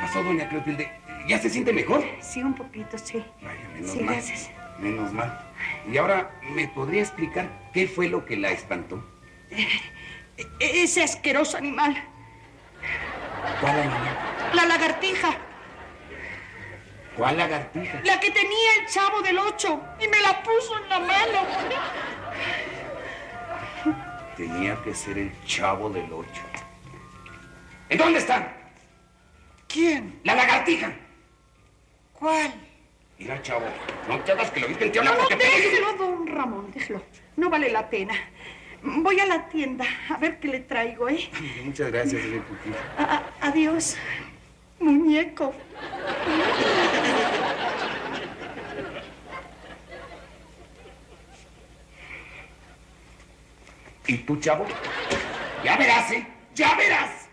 pasó, doña Clotilde? ¿Ya se siente mejor? Sí, un poquito, sí. Vaya, menos Sí, mal. gracias. Menos mal. Y ahora, ¿me podría explicar qué fue lo que la espantó? Ese asqueroso animal. ¿Cuál animal? La lagartija. ¿Cuál lagartija? La que tenía el Chavo del Ocho y me la puso en la mano. Tenía que ser el Chavo del Ocho. ¿En dónde está? ¿Quién? ¡La lagartija! ¿Cuál? Mira, Chavo, no te hagas que lo viste el tío habla No, porque... déjelo, don Ramón, déjelo. No vale la pena. Voy a la tienda a ver qué le traigo, ¿eh? Muchas gracias, doña Clotilde. Adiós, muñeco. ¿Y tú, Chavo? Ya verás, ¿eh? ¡Ya verás!